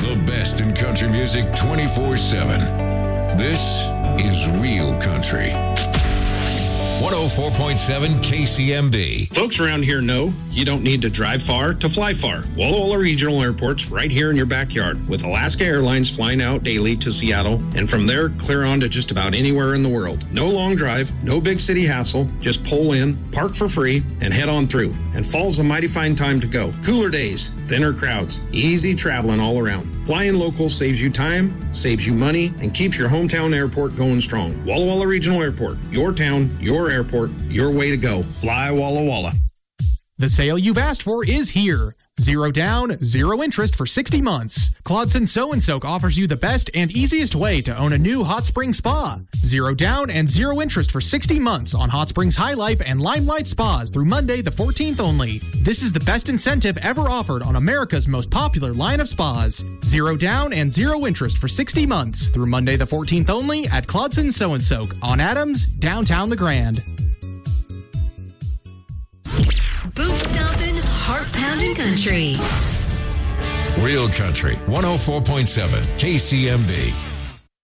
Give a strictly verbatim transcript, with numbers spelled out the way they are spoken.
The best in country music twenty-four seven. This is Real Country. one oh four point seven K C M B. Folks around here know you don't need to drive far to fly far. Walla Walla Regional Airport's right here in your backyard, with Alaska Airlines flying out daily to Seattle, and from there clear on to just about anywhere in the world. No long drive, no big city hassle, just pull in, park for free, and head on through. And fall's a mighty fine time to go. Cooler days, thinner crowds, easy traveling all around. Flying local saves you time, saves you money, and keeps your hometown airport going strong. Walla Walla Regional Airport, your town, your airport, your way to go. Fly Walla Walla. The sale you've asked for is here. Zero down, zero interest for sixty months. Claudson Sew and Soak offers you the best and easiest way to own a new hot spring spa. Zero down and zero interest for sixty months on Hot Springs High Life and Limelight Spas through Monday the fourteenth only. This is the best incentive ever offered on America's most popular line of spas. Zero down and zero interest for sixty months through Monday the fourteenth only at Claudson Sew and Soak on Adams, downtown The Grand. Boot stomping, heart pounding country. Real Country, one oh four point seven K C M B.